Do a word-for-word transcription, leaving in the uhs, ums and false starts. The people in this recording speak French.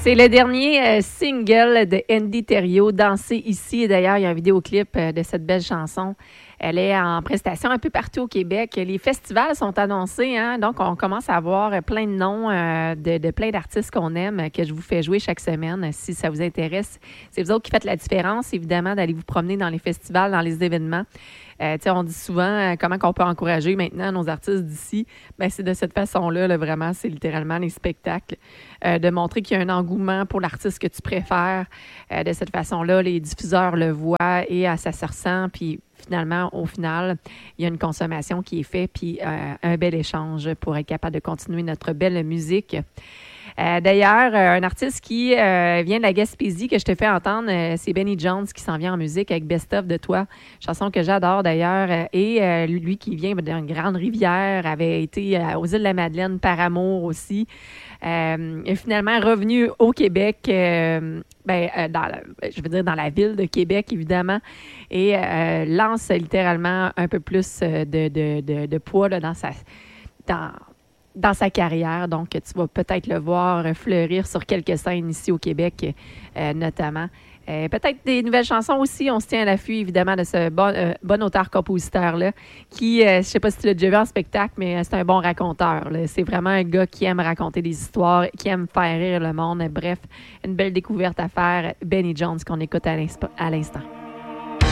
C'est le dernier euh, single de Andy Thériault, Danser ici. Et d'ailleurs, il y a un vidéoclip euh, de cette belle chanson. Elle est en prestation un peu partout au Québec. Les festivals sont annoncés, hein? Donc on commence à avoir plein de noms euh, de, de plein d'artistes qu'on aime, que je vous fais jouer chaque semaine. Si ça vous intéresse, c'est vous autres qui faites la différence, évidemment, d'aller vous promener dans les festivals, dans les événements. Euh, on dit souvent euh, comment on peut encourager maintenant nos artistes d'ici. Ben, c'est de cette façon-là, là, vraiment, c'est littéralement les spectacles. Euh, de montrer qu'il y a un engouement pour l'artiste que tu préfères. Euh, de cette façon-là, les diffuseurs le voient et à ça se ressent. Puis finalement, au final, il y a une consommation qui est faite puis euh, un bel échange pour être capable de continuer notre belle musique. Euh, d'ailleurs, euh, un artiste qui euh, vient de la Gaspésie que je te fais entendre, euh, c'est Benny Jones qui s'en vient en musique avec Best of de toi, chanson que j'adore d'ailleurs. Euh, et euh, lui qui vient d'une grande rivière, avait été euh, aux îles de la Madeleine par amour aussi. Euh, est finalement revenu au Québec, euh, ben, euh, dans, je veux dire dans la ville de Québec évidemment, et euh, lance littéralement un peu plus de, de, de, de poids là, dans sa dans dans sa carrière. Donc, tu vas peut-être le voir fleurir sur quelques scènes ici au Québec, euh, notamment. Euh, peut-être des nouvelles chansons aussi. On se tient à l'affût, évidemment, de ce bon, euh, bon auteur-compositeur-là qui, euh, je ne sais pas si tu l'as déjà vu en spectacle, mais c'est un bon raconteur, là. C'est vraiment un gars qui aime raconter des histoires, qui aime faire rire le monde. Bref, une belle découverte à faire. Benny Jones qu'on écoute à l'instant.